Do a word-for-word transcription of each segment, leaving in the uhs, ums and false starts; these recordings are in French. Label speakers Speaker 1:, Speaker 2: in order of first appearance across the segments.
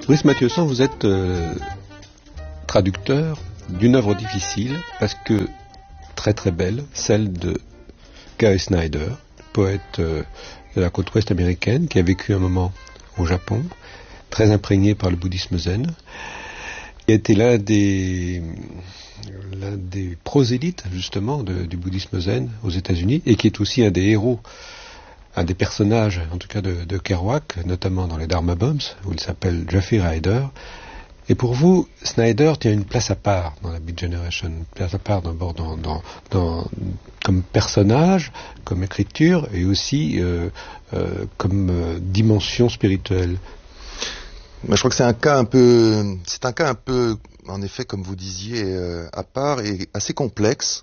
Speaker 1: Brice Mathieuson, vous êtes euh, traducteur d'une œuvre difficile, parce que très très belle, celle de Gary Snyder, poète euh, de la côte ouest américaine, qui a vécu un moment au Japon, très imprégné par le bouddhisme zen, qui a été l'un des, l'un des prosélytes justement de, du bouddhisme zen aux États-Unis, et qui est aussi un des héros, un des personnages, en tout cas de, de Kerouac, notamment dans les Dharma Bums, où il s'appelle Jeffrey Rider. Et pour vous, Snyder tient une place à part dans la Beat Generation, une place à part d'abord dans, dans, dans, comme personnage, comme écriture, et aussi euh, euh, comme euh, dimension spirituelle.
Speaker 2: Mais je crois que c'est un cas un peu, c'est un cas un peu, en effet, comme vous disiez, euh, à part et assez complexe.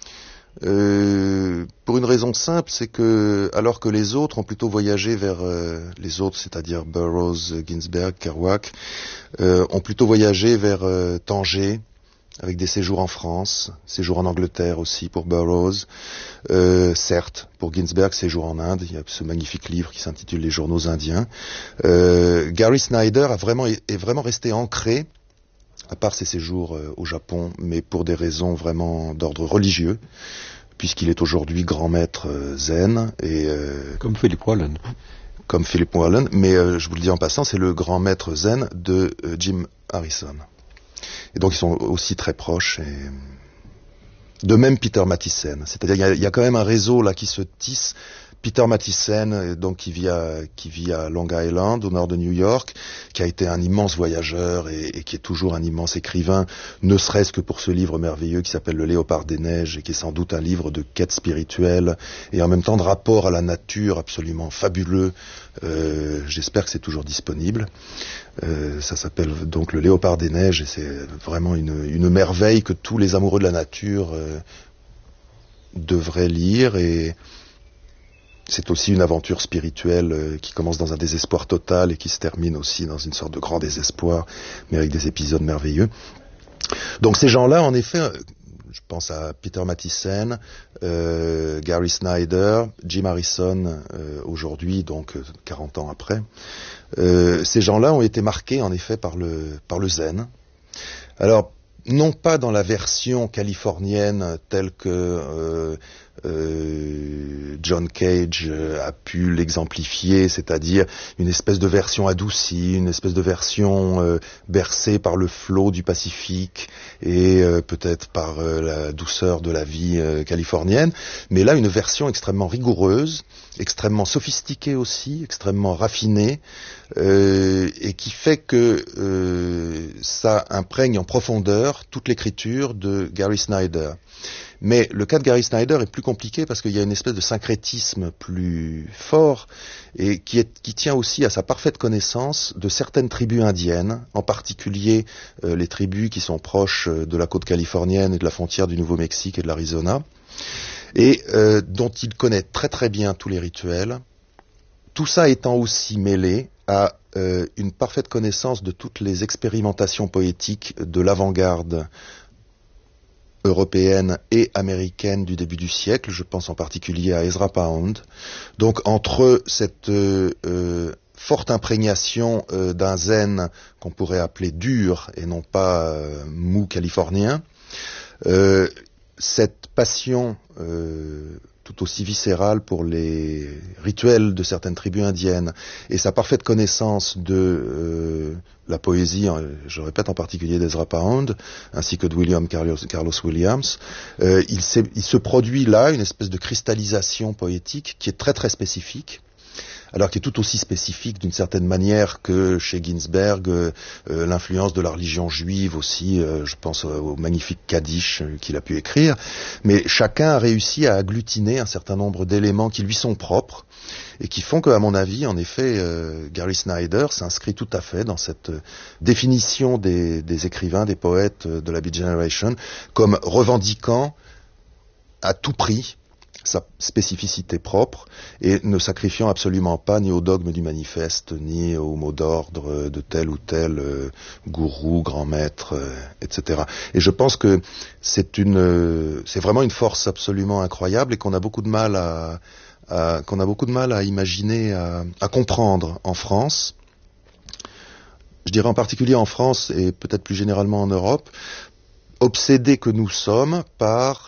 Speaker 2: Euh, pour une raison simple, c'est que alors que les autres ont plutôt voyagé vers euh, les autres, c'est-à-dire Burroughs, Ginsberg, Kerouac, euh, ont plutôt voyagé vers euh, Tanger, avec des séjours en France, séjours en Angleterre aussi pour Burroughs, euh, certes pour Ginsberg, séjour en Inde. Il y a ce magnifique livre qui s'intitule Les Journaux Indiens. Euh, Gary Snyder a vraiment est vraiment resté ancré, à part ses séjours euh, au Japon, mais pour des raisons vraiment d'ordre religieux, puisqu'il est aujourd'hui grand maître euh, zen et euh,
Speaker 1: comme Philip Wallen.
Speaker 2: Comme Philip Wallen, mais euh, je vous le dis en passant, c'est le grand maître zen de euh, Jim Harrison. Et donc ils sont aussi très proches. Et de même Peter Matthiessen, c'est-à-dire il y a, il y a quand même un réseau là qui se tisse. Peter Matthiessen, donc qui vit à, qui vit à Long Island, au nord de New York, qui a été un immense voyageur et, et qui est toujours un immense écrivain, ne serait-ce que pour ce livre merveilleux qui s'appelle Le Léopard des Neiges et qui est sans doute un livre de quête spirituelle et en même temps de rapport à la nature absolument fabuleux. Euh, j'espère que c'est toujours disponible. Euh, ça s'appelle donc Le Léopard des Neiges et c'est vraiment une, une merveille que tous les amoureux de la nature euh, devraient lire. Et c'est aussi une aventure spirituelle euh, qui commence dans un désespoir total et qui se termine aussi dans une sorte de grand désespoir, mais avec des épisodes merveilleux. Donc ces gens-là, en effet, euh, je pense à Peter Matthiessen, euh, Gary Snyder, Jim Harrison euh, aujourd'hui, donc euh, quarante ans après. Euh, ces gens-là ont été marqués en effet par le, par le zen. Alors, non pas dans la version californienne telle que euh, euh, John Cage a pu l'exemplifier, c'est-à-dire une espèce de version adoucie, une espèce de version euh, bercée par le flot du Pacifique et euh, peut-être par euh, la douceur de la vie euh, californienne, mais là une version extrêmement rigoureuse, extrêmement sophistiquée aussi, extrêmement raffinée, euh, et qui fait que euh, ça imprègne en profondeur toute l'écriture de Gary Snyder. Mais le cas de Gary Snyder est plus compliqué parce qu'il y a une espèce de syncrétisme plus fort et qui, est, qui tient aussi à sa parfaite connaissance de certaines tribus indiennes, en particulier euh, les tribus qui sont proches de la côte californienne et de la frontière du Nouveau-Mexique et de l'Arizona, et euh, dont il connaît très très bien tous les rituels, tout ça étant aussi mêlé à euh, une parfaite connaissance de toutes les expérimentations poétiques de l'avant-garde européenne et américaine du début du siècle, je pense en particulier à Ezra Pound. Donc entre cette euh, euh, forte imprégnation euh, d'un zen qu'on pourrait appeler dur et non pas euh, mou californien, euh, cette passion euh, tout aussi viscérale pour les rituels de certaines tribus indiennes et sa parfaite connaissance de euh, la poésie, je répète en particulier d'Ezra Pound, ainsi que de William Carlos, Carlos Williams, euh, il, il se produit là une espèce de cristallisation poétique qui est très très spécifique, alors qui est tout aussi spécifique d'une certaine manière que chez Ginsberg, euh, euh, l'influence de la religion juive aussi, euh, je pense au, au magnifique Kaddish euh, qu'il a pu écrire, mais chacun a réussi à agglutiner un certain nombre d'éléments qui lui sont propres, et qui font qu'à mon avis, en effet, euh, Gary Snyder s'inscrit tout à fait dans cette euh, définition des, des écrivains, des poètes euh, de la Beat Generation, comme revendiquant à tout prix sa spécificité propre et ne sacrifiant absolument pas ni au dogme du manifeste ni au mot d'ordre de tel ou tel euh, gourou, grand maître, euh, et cetera. Et je pense que c'est une, euh, c'est vraiment une force absolument incroyable et qu'on a beaucoup de mal à, à qu'on a beaucoup de mal à imaginer, à, à comprendre en France. je dirais en particulier en France et peut-être plus généralement en Europe, obsédés que nous sommes par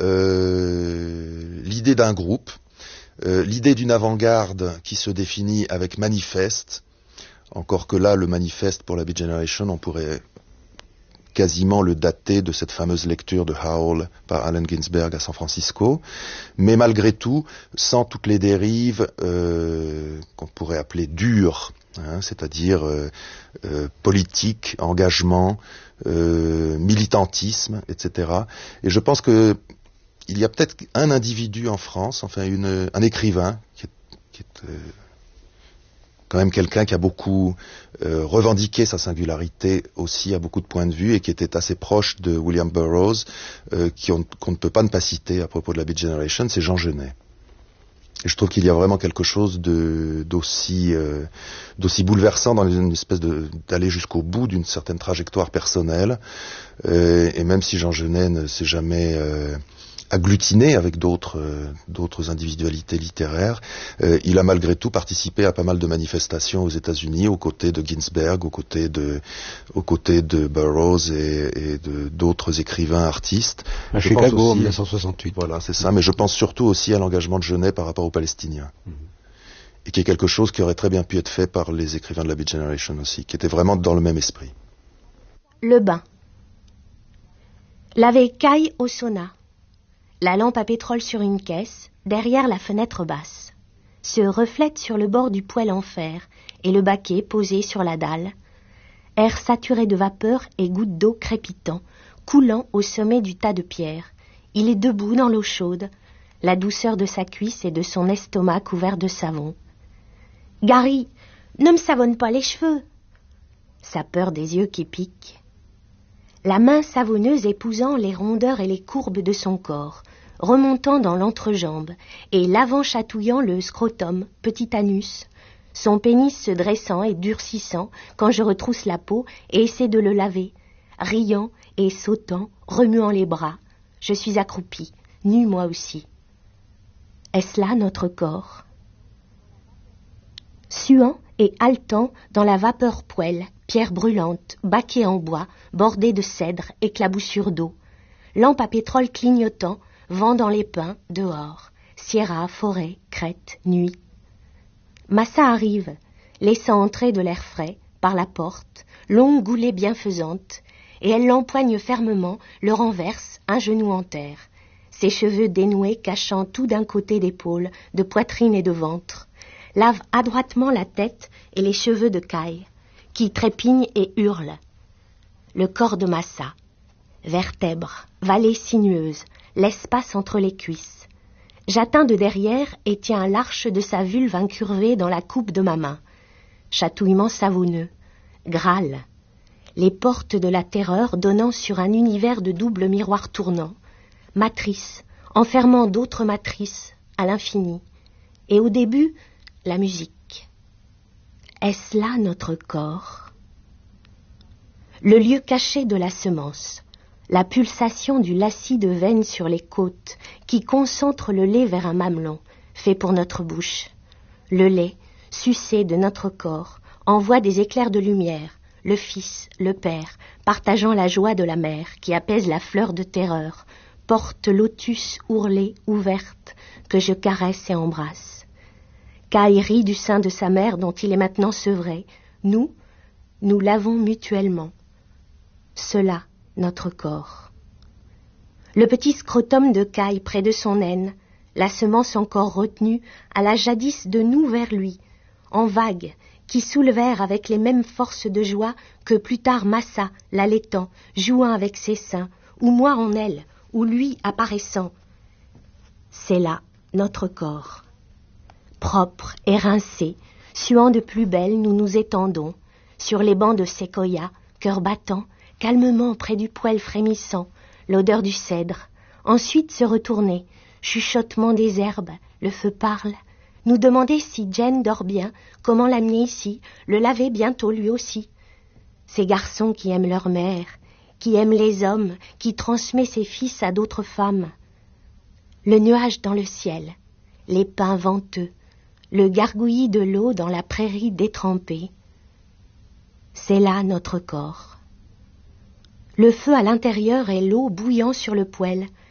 Speaker 2: euh, l'idée d'un groupe, euh, l'idée d'une avant-garde qui se définit avec manifeste, encore que là, le manifeste pour la Beat Generation, on pourrait quasiment le dater de cette fameuse lecture de Howl par Allen Ginsberg à San Francisco, mais malgré tout, sans toutes les dérives euh, qu'on pourrait appeler dures, hein, c'est-à-dire euh, euh, politique, engagement, euh, militantisme, et cetera. Et je pense que il y a peut-être un individu en France, enfin une, un écrivain, qui est, qui est euh, quand même quelqu'un qui a beaucoup euh, revendiqué sa singularité aussi à beaucoup de points de vue et qui était assez proche de William Burroughs, euh, qui on, qu'on ne peut pas ne pas citer à propos de la Beat Generation, c'est Jean Genet. Et je trouve qu'il y a vraiment quelque chose de, d'aussi, euh, d'aussi bouleversant dans une espèce de, d'aller jusqu'au bout d'une certaine trajectoire personnelle. Euh, et même si Jean Genet ne s'est jamais euh, agglutiné avec d'autres, euh, d'autres individualités littéraires, euh, il a malgré tout participé à pas mal de manifestations aux États-Unis, aux côtés de Ginsberg, aux côtés de, aux côtés de Burroughs et, et de d'autres écrivains artistes.
Speaker 1: À
Speaker 2: je
Speaker 1: Chicago
Speaker 2: pense aussi,
Speaker 1: en dix-neuf cent soixante-huit.
Speaker 2: Voilà, c'est ça. Mais je pense surtout aussi à l'engagement de Genet par rapport aux Palestiniens. Mmh. Et qui est quelque chose qui aurait très bien pu être fait par les écrivains de la Beat Generation aussi, qui était vraiment dans le même esprit.
Speaker 3: Le bain. Laver caille au sauna. La lampe à pétrole sur une caisse, derrière la fenêtre basse, se reflète sur le bord du poêle en fer et le baquet posé sur la dalle. Air saturé de vapeur et gouttes d'eau crépitant, coulant au sommet du tas de pierres. Il est debout dans l'eau chaude, la douceur de sa cuisse et de son estomac couvert de savon. « Gary, ne me savonne pas les cheveux !» Sa peur des yeux qui piquent. La main savonneuse épousant les rondeurs et les courbes de son corps, remontant dans l'entrejambe et l'avant chatouillant le scrotum, petit anus, son pénis se dressant et durcissant quand je retrousse la peau et essaie de le laver, riant et sautant, remuant les bras. Je suis accroupie, nue moi aussi. Est-ce là notre corps ? Suant et haletant dans la vapeur poêle, pierre brûlante, baquet en bois, bordé de cèdre, éclaboussure d'eau. Lampe à pétrole clignotant, vent dans les pins, dehors. Sierra, forêt, crête, nuit. Massa arrive, laissant entrer de l'air frais, par la porte, longue goulée bienfaisante, et elle l'empoigne fermement, le renverse, un genou en terre. Ses cheveux dénoués cachant tout d'un côté d'épaule, de poitrine et de ventre. Lave adroitement la tête et les cheveux de Caille, qui trépigne et hurle. Le corps de Massa. Vertèbres, vallée sinueuse, l'espace entre les cuisses. J'atteins de derrière et tiens l'arche de sa vulve incurvée dans la coupe de ma main. Chatouillement savonneux. Graal. Les portes de la terreur donnant sur un univers de doubles miroirs tournants. Matrice, enfermant d'autres matrices à l'infini. Et au début, la musique. Est-ce là notre corps ? Le lieu caché de la semence, la pulsation du lacis de veine sur les côtes qui concentre le lait vers un mamelon, fait pour notre bouche. Le lait, sucé de notre corps, envoie des éclairs de lumière, le fils, le père, partageant la joie de la mère qui apaise la fleur de terreur, porte lotus ourlée, ouverte, que je caresse et embrasse. Caille rit du sein de sa mère dont il est maintenant sevré. Nous, nous l'avons mutuellement. Cela, notre corps. Le petit scrotum de Caille près de son aine, la semence encore retenue à la jadis de nous vers lui, en vagues, qui soulevèrent avec les mêmes forces de joie que plus tard Massa, l'allaitant, jouant avec ses seins, ou moi en elle, ou lui apparaissant. C'est là notre corps. Propre, érincé, suant de plus belle, nous nous étendons, sur les bancs de séquoia, cœur battant, calmement près du poêle frémissant, l'odeur du cèdre, ensuite se retourner, chuchotement des herbes, le feu parle, nous demander si Jen dort bien, comment l'amener ici, le laver bientôt lui aussi. Ces garçons qui aiment leur mère, qui aiment les hommes, qui transmet ses fils à d'autres femmes. Le nuage dans le ciel, les pins venteux, le gargouillis de l'eau dans la prairie détrempée. c'est là notre corps. Le feu à l'intérieur est l'eau bouillant sur le poêle,